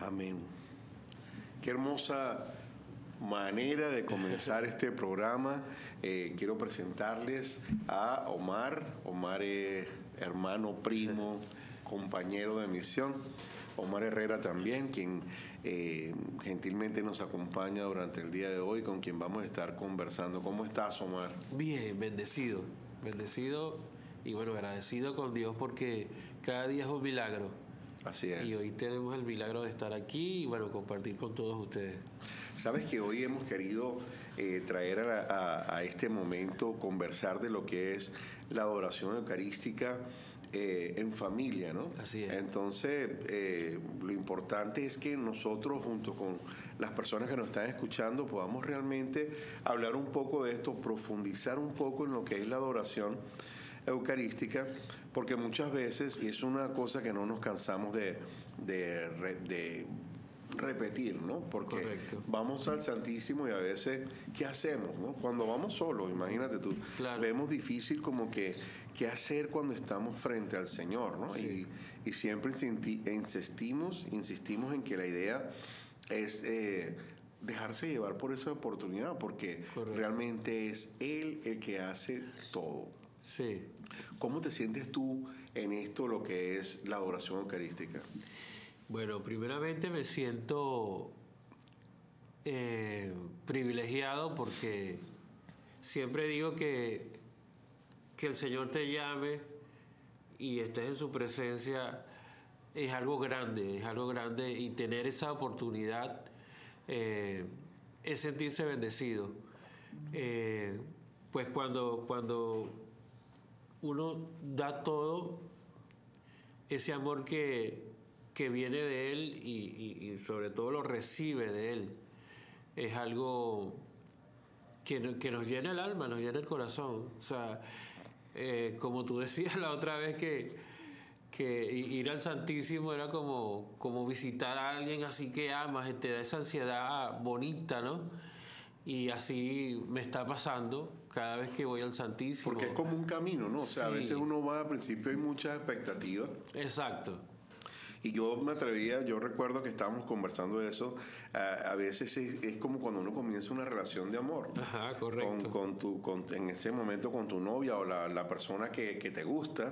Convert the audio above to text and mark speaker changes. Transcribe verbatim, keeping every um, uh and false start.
Speaker 1: Amén. Qué hermosa manera de comenzar este programa. Eh, quiero presentarles a Omar. Omar es hermano, primo, compañero de misión. Omar Herrera también, quien eh, gentilmente nos acompaña durante el día de hoy, con quien vamos a estar conversando. ¿Cómo estás, Omar?
Speaker 2: Bien, bendecido, bendecido y bueno, agradecido con Dios porque cada día es un milagro.
Speaker 1: Así es.
Speaker 2: Y hoy tenemos el milagro de estar aquí y bueno, compartir con todos ustedes.
Speaker 1: Sabes que hoy hemos querido eh, traer a, a, a este momento, conversar de lo que es la adoración eucarística eh, en familia, ¿no?
Speaker 2: Así es.
Speaker 1: Entonces, eh, lo importante es que nosotros, junto con las personas que nos están escuchando, podamos realmente hablar un poco de esto, profundizar un poco en lo que es la adoración eucarística, porque muchas veces, y es una cosa que no nos cansamos de, de, de repetir, ¿no? Porque
Speaker 2: Correcto.
Speaker 1: Vamos al Santísimo y a veces, ¿qué hacemos, no? Cuando vamos solos, imagínate tú,
Speaker 2: claro.
Speaker 1: Vemos difícil como que, ¿qué hacer cuando estamos frente al Señor, ¿no?
Speaker 2: Sí.
Speaker 1: Y, y siempre insistimos, insistimos en que la idea es eh, dejarse llevar por esa oportunidad, porque
Speaker 2: Correcto.
Speaker 1: realmente es Él el que hace todo.
Speaker 2: Sí.
Speaker 1: ¿Cómo te sientes tú en esto, lo que es la adoración eucarística?
Speaker 2: Bueno, primeramente me siento eh, privilegiado porque siempre digo que, que el Señor te llame y estés en su presencia es algo grande, es algo grande y tener esa oportunidad eh, es sentirse bendecido. Eh, pues cuando, cuando uno da todo, ese amor que, que viene de Él y, y, y sobre todo lo recibe de Él, es algo que, que nos llena el alma, nos llena el corazón. O sea, eh, como tú decías la otra vez que, que ir al Santísimo era como, como visitar a alguien así que amas, te da esa ansiedad bonita, ¿no? Y así me está pasando cada vez que voy al Santísimo.
Speaker 1: Porque es como un camino, ¿no? O sea, sí. A veces uno va, al principio hay muchas expectativas.
Speaker 2: Exacto.
Speaker 1: Y yo me atrevía, yo recuerdo que estábamos conversando de eso, a, a veces es, es como cuando uno comienza una relación de amor.
Speaker 2: Ajá, correcto.
Speaker 1: Con, con tu, con, en ese momento con tu novia o la, la persona que, que te gusta,